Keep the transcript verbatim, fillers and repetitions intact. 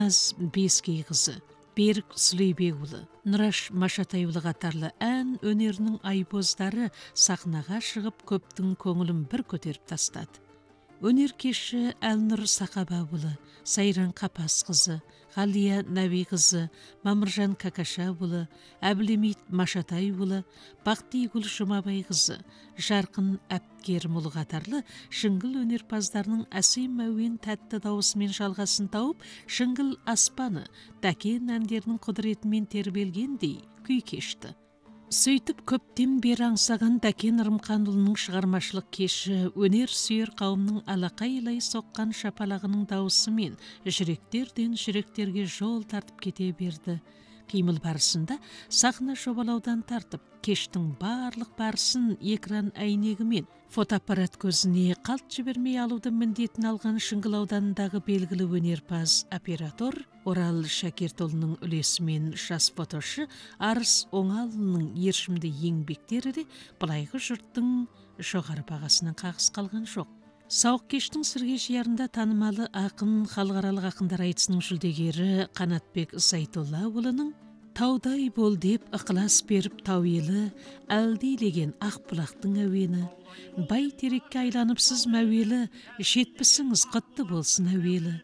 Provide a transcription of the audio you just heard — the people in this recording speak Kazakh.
Аз Бескей қызы, Берік Сүлейбекұлы, Нұраш Машатайұлы қатарлы ән өнерінің айбоздары сахнаға шығып көптің көңілін бір көтеріп тастады. Өнер кеші Әлнұр Сақабаұлы, Сайран Қапасқызы, Ғалия Нәбиқызы, Мамыржан Какашаұлы, Әбілемит Машатайұлы, Бақтигүл Жұмабайқызы, Жарқын Әпкерімұлы қатарлы шыңғыл өнерпаздарының әсем әуен тәтті дауысымен жалғасын тауып, шыңғыл аспаны дәкен әндерінің құдіретімен тербелгендей күй кешті. Сөйтіп көптен бері аңсаған Дәкен Ырымханұлының шығармашылық кеші өнер сүйер қауымның алақайлай соққан шапалағының дауысымен жүректерден жүректерге жол тартып кете берді. Қимыл барысында сахна жобалаудан тартып, кештің барлық барысын экран әйнегімен фотоаппарат көзіне қалт жібермей алуды міндетін алған Шыңғыл ауданындағы белгілі өнерпаз оператор Орал Шәкертұлының үлесімен жас фотошы Арыс Оңалының ержімді еңбектері де былайғы жұрттың жоғары бағасынан қағыс қалған жоқ. Сауық кештің сірге жиярында танымалы ақын, халықаралық ақындар айтысының жүлдегері Қанатбек Зайтоллаұлының «Таудай бол» деп ықылас беріп тауелі, әлдилеген ақ бұлақтың әуені, бай терекке айланып сіз мәуелі, жетпісіңіз құтты болсын әуелі.